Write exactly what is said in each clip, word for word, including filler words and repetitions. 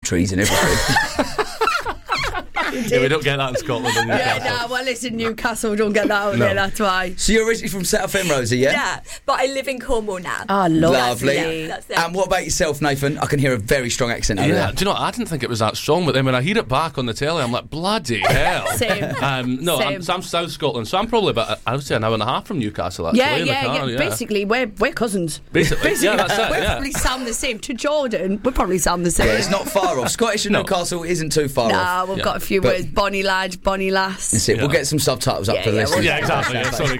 trees and everything. Yeah, we don't get that in Scotland and Newcastle. Yeah, nah, well, listen, Newcastle don't get that out No. there, that's why. So you're originally from Southend, Rosie, yeah? Yeah, but I live in Cornwall now. Oh, Lovely. Yeah, that's it. And what about yourself, Nathan? I can hear a very strong accent over Yeah, there. do you know what? I didn't think it was that strong, but then when I hear it back on the telly, I'm like, bloody hell. Same. Um, no, I'm, Same. so I'm South Scotland, so I'm probably about, I would say, an hour and a half from Newcastle, actually. Yeah, in the yeah, car, yeah. Basically, we're, we're cousins. Basically, yeah, that's it, we yeah. probably sound the same. To Jordan, we probably sound the same. Yeah, it's not far off. Scottish and No. Newcastle isn't too far Nah, off. we've Yeah. got a few But- words. Bonny lad, bonny lass. That's it. We'll Yeah. get some subtitles up Yeah, for the yeah, listeners. Yeah, exactly. Yeah, sorry,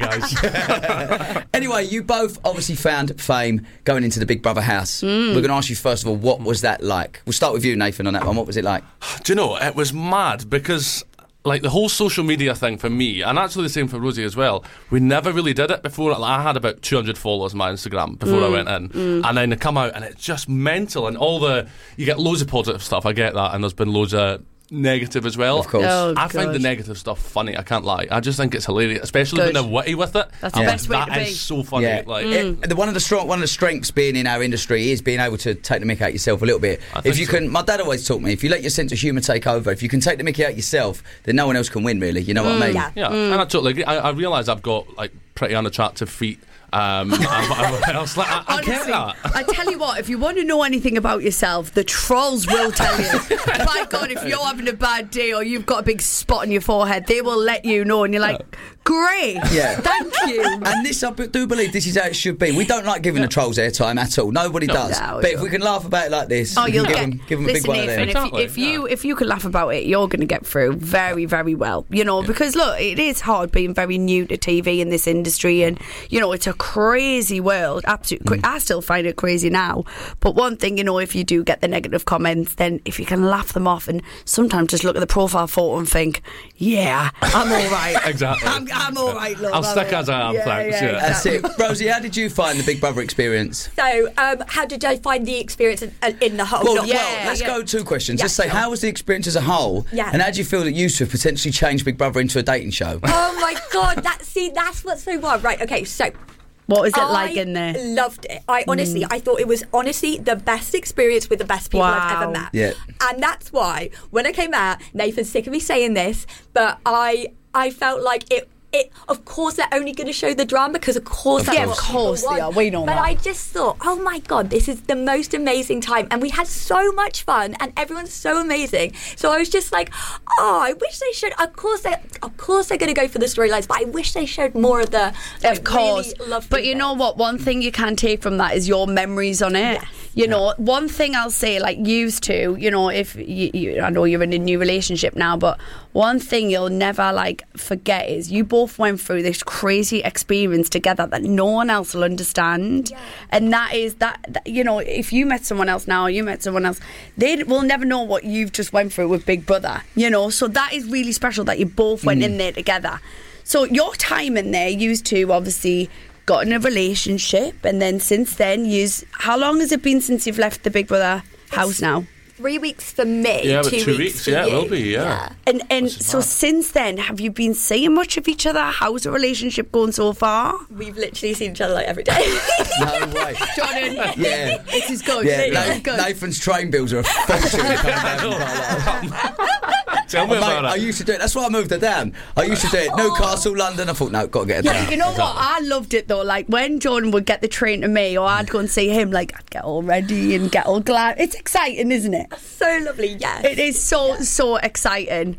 guys. Anyway, you both obviously found fame going into the Big Brother house. Mm. We're going to ask you first of all, what was that like? We'll start with you, Nathan, on that one. What was it like? Do you know, it was mad because, like, the whole social media thing for me, and actually the same for Rosie as well, we never really did it before. Like, I had about two hundred followers on my Instagram before I went in. And then they come out and it's just mental. And all the, you get loads of positive stuff, I get that, and there's been loads of negative as well. Of course. Oh, I find the gosh. negative stuff funny, I can't lie. I just think it's hilarious, especially Good. when they're witty with it. That's I'm the like, best way that to is be. so funny. Yeah. Like, It- the, one of the strong, one of the strengths being in our industry is being able to take the mick out yourself a little bit. I If think you so. can, my dad always taught me, if you let your sense of humour take over, if you can take the mickey out yourself, then no one else can win, really. You know what I mean? Yeah. Yeah, and I totally agree. I, I realise I've got like pretty unattractive feet. Um, and whatever else. Like, I, I get Honestly, that. I tell you what, if you want to know anything about yourself, the trolls will tell you. By God, if you're having a bad day or you've got a big spot on your forehead, they will let you know, and you're like, great, Yeah. thank you. And this, I do believe this is how it should be. We don't like giving the trolls airtime at all. Nobody does. No, we but if don't. we can laugh about it like this, Oh, we you'll can get. give them, give them a big listen, one of Nathan, them. if, Exactly, if you yeah. if you can laugh about it, you're going to get through very very well. You know, because look, it is hard being very new to T V in this industry, and you know it's a crazy world. Absolutely, cra- I still find it crazy now. But one thing, you know, if you do get the negative comments, then if you can laugh them off, and sometimes just look at the profile photo and think, yeah, I'm all right. Exactly. I'm, I'm all right. Love, I'll I'm stick all as I am, right. thanks, yeah. That's it. Rosie, how did you find the Big Brother experience? So, um, how did I find the experience in, in the whole? Well, Not- yeah, well let's yeah. go two questions. Yeah, Let's say, sure. how was the experience as a whole? Yeah. And how do you feel that you two have potentially changed Big Brother into a dating show? Oh my God! That see, that's what's so wild. Right? Okay. So, What was it I like in there? loved it. I honestly, I thought it was honestly the best experience with the best people I've Wow. ever met. Yeah. And that's why when I came out, Nathan's sick of me saying this, but I I felt like it. It, of course, they're only going to show the drama because, of course, Of that's course. what Of people course they want. are. We know But that. I just thought, oh my God, this is the most amazing time, and we had so much fun, and everyone's so amazing. So I was just like, oh, I wish they should. Of course, they, of course, they're going to go for the storylines, but I wish they showed more of the. Of course. really lovely But you know bits. what? One thing you can take from that is your memories on it. Yes. You know, one thing I'll say, like, used to, you know, if you, you, I know you're in a new relationship now, but one thing you'll never, like, forget is you both went through this crazy experience together that no one else will understand. Yeah. And that is that, that, you know, if you met someone else now or you met someone else, they will never know what you've just went through with Big Brother, you know. So that is really special that you both went in there together. So your time in there used to obviously got in a relationship, and then since then, yous, how long has it been since you've left the Big Brother house now? Three weeks for me. Yeah, but two, two weeks, weeks, for yeah, it you. will be, yeah. And and Which is so mad. since then, have you been seeing much of each other? How's the relationship going so far? We've literally seen each other like every day. No way. Jordan, Yeah. this is good. Yeah, This Na- is good. Nathan's train bills are a fortune coming down from Carlisle. Tell me Mate, about I it. used to do it. That's why I moved her down. I used to do it. Newcastle, London. I thought, no, got to get her down. You know what? I loved it though. Like when Jordan would get the train to me, or I'd go and see him. Like I'd get all ready and get all glad. It's exciting, isn't it? So lovely, yes. It is so so exciting.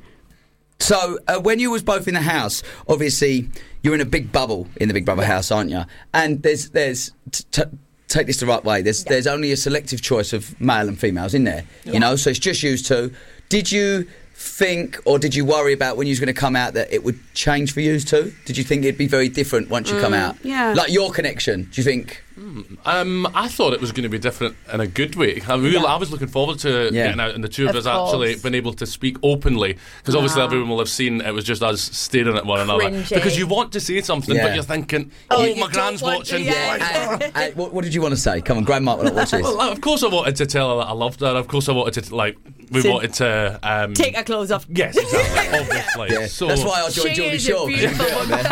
So uh, when you was both in the house, obviously you're in a big bubble in the Big Brother house, aren't you? And there's there's t- t- take this the right way. There's there's only a selective choice of male and females in there. You know, so it's just used to. Did you think, or did you worry about when you was going to come out that it would change for you too? Did you think it'd be very different once you come out? yeah. Like your connection. Do you think? Um, I thought it was going to be different in a good way. I, really, I was looking forward to Yeah. getting out, and the two of, Of us actually course. been able to speak openly, because obviously Wow. everyone will have seen it was just us staring at one another. Cringy. Because you want to say something, Yeah. but you're thinking, Oh, "Oh, you my don't grand's want to, watching." yeah. And- and what, what did you want to say? Come on, Grandma will not watch this. Well, of course, I wanted to tell her that I loved her. Of course, I wanted to like. We So- wanted to um, Take her clothes off. Yes, exactly. Obviously. Yeah. So That's why I joined She Geordie is a Shore. 'cause you can beautiful do it on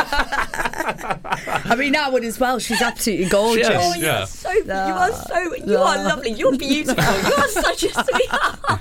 there. I mean, I would as well. She's absolutely gorgeous. She is. Oh, Yeah. you're so, you are so, you are lovely. You're beautiful. You are such a sweetheart.